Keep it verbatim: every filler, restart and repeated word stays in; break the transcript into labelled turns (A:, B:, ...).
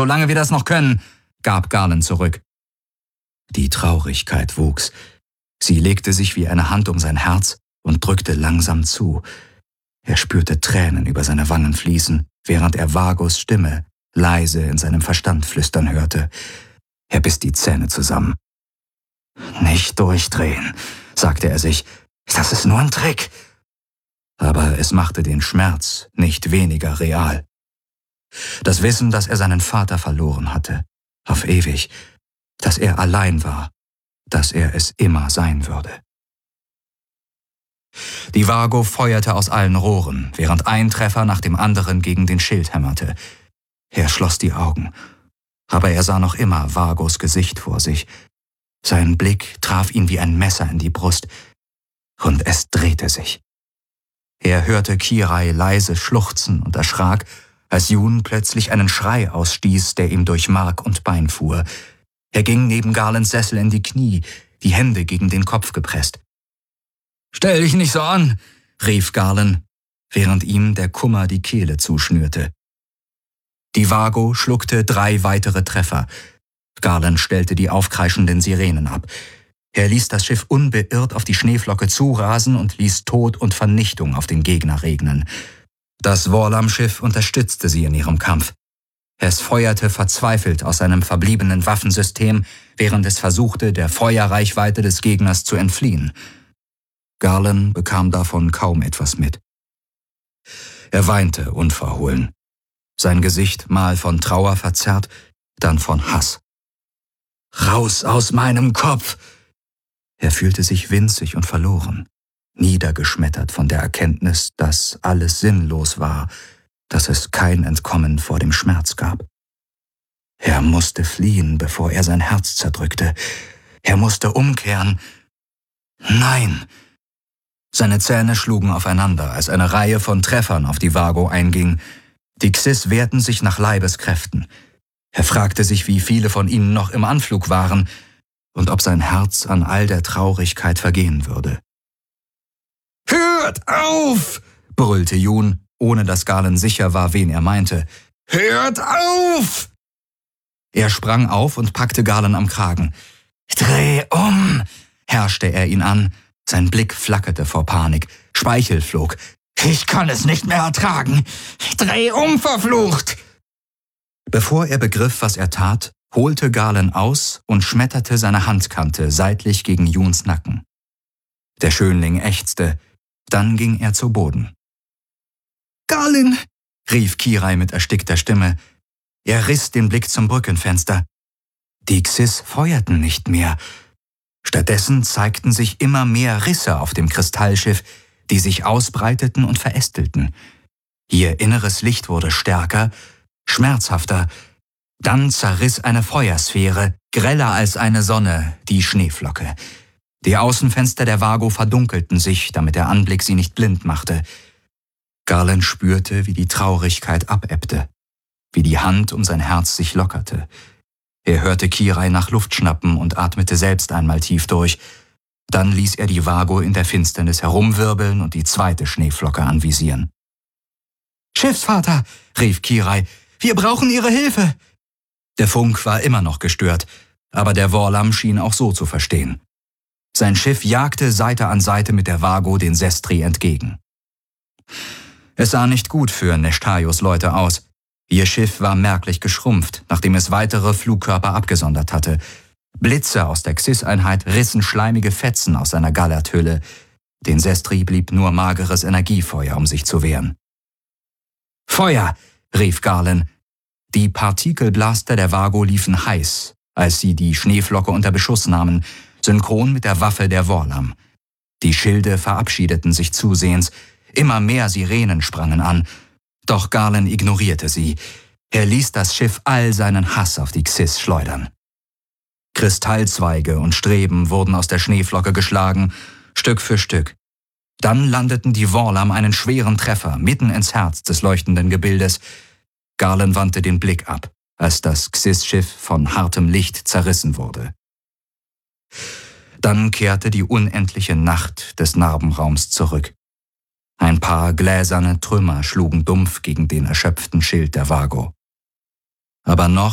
A: solange wir das noch können«, gab Garland zurück. Die Traurigkeit wuchs. Sie legte sich wie eine Hand um sein Herz und drückte langsam zu. Er spürte Tränen über seine Wangen fließen, während er Vagos Stimme leise in seinem Verstand flüstern hörte. Er biss die Zähne zusammen. »Nicht durchdrehen«, sagte er sich, »das ist nur ein Trick.« Aber es machte den Schmerz nicht weniger real. Das Wissen, dass er seinen Vater verloren hatte, auf ewig, dass er allein war, dass er es immer sein würde. Die Vago feuerte aus allen Rohren, während ein Treffer nach dem anderen gegen den Schild hämmerte. Er schloss die Augen, aber er sah noch immer Vagos Gesicht vor sich. Sein Blick traf ihn wie ein Messer in die Brust, und es drehte sich. Er hörte Kirai leise schluchzen und erschrak, als Jun plötzlich einen Schrei ausstieß, der ihm durch Mark und Bein fuhr. Er ging neben Garlands Sessel in die Knie, die Hände gegen den Kopf gepresst. »Stell dich nicht so an«, rief Garland, während ihm der Kummer die Kehle zuschnürte. Die Vago schluckte drei weitere Treffer. Garland stellte die aufkreischenden Sirenen ab. Er ließ das Schiff unbeirrt auf die Schneeflocke zurasen und ließ Tod und Vernichtung auf den Gegner regnen. Das Vorlam-Schiff unterstützte sie in ihrem Kampf. Es feuerte verzweifelt aus seinem verbliebenen Waffensystem, während es versuchte, der Feuerreichweite des Gegners zu entfliehen. Garland bekam davon kaum etwas mit. Er weinte unverhohlen. Sein Gesicht mal von Trauer verzerrt, dann von Hass. »Raus aus meinem Kopf!« Er fühlte sich winzig und verloren, niedergeschmettert von der Erkenntnis, dass alles sinnlos war, dass es kein Entkommen vor dem Schmerz gab. Er musste fliehen, bevor er sein Herz zerdrückte. Er musste umkehren. Nein! Seine Zähne schlugen aufeinander, als eine Reihe von Treffern auf die Vago einging. Die Xis wehrten sich nach Leibeskräften. Er fragte sich, wie viele von ihnen noch im Anflug waren und ob sein Herz an all der Traurigkeit vergehen würde. »Hört auf!« brüllte Jun, ohne dass Garland sicher war, wen er meinte. »Hört auf!« Er sprang auf und packte Garland am Kragen. »Dreh um!« herrschte er ihn an. Sein Blick flackerte vor Panik. Speichel flog. »Ich kann es nicht mehr ertragen! Dreh um, verflucht!« Bevor er begriff, was er tat, holte Garland aus und schmetterte seine Handkante seitlich gegen Juns Nacken. Der Schönling ächzte, dann ging er zu Boden. »Garland«, rief Kirai mit erstickter Stimme. Er riss den Blick zum Brückenfenster. Die Xis feuerten nicht mehr. Stattdessen zeigten sich immer mehr Risse auf dem Kristallschiff, die sich ausbreiteten und verästelten. Ihr inneres Licht wurde stärker, schmerzhafter. Dann zerriss eine Feuersphäre, greller als eine Sonne, die Schneeflocke. Die Außenfenster der Vago verdunkelten sich, damit der Anblick sie nicht blind machte. Garland spürte, wie die Traurigkeit abebbte, wie die Hand um sein Herz sich lockerte. Er hörte Kirai nach Luft schnappen und atmete selbst einmal tief durch. Dann ließ er die Vago in der Finsternis herumwirbeln und die zweite Schneeflocke anvisieren. »Schiffsvater«, rief Kirai, »wir brauchen Ihre Hilfe!« Der Funk war immer noch gestört, aber der Vorlam schien auch so zu verstehen. Sein Schiff jagte Seite an Seite mit der Vago den Sestri entgegen. Es sah nicht gut für Neshtayos Leute aus. Ihr Schiff war merklich geschrumpft, nachdem es weitere Flugkörper abgesondert hatte. Blitze aus der Xis-Einheit rissen schleimige Fetzen aus seiner Gallerthülle. Den Sestri blieb nur mageres Energiefeuer, um sich zu wehren. »Feuer«, rief Garland. Die Partikelblaster der Vago liefen heiß, als sie die Schneeflocke unter Beschuss nahmen, synchron mit der Waffe der Vorlam. Die Schilde verabschiedeten sich zusehends, immer mehr Sirenen sprangen an, doch Garland ignorierte sie. Er ließ das Schiff all seinen Hass auf die Xis schleudern. Kristallzweige und Streben wurden aus der Schneeflocke geschlagen, Stück für Stück. Dann landeten die Vorlam einen schweren Treffer mitten ins Herz des leuchtenden Gebildes. Garland wandte den Blick ab, als das Xis-Schiff von hartem Licht zerrissen wurde. Dann kehrte die unendliche Nacht des Narbenraums zurück. Ein paar gläserne Trümmer schlugen dumpf gegen den erschöpften Schild der Vago. Aber noch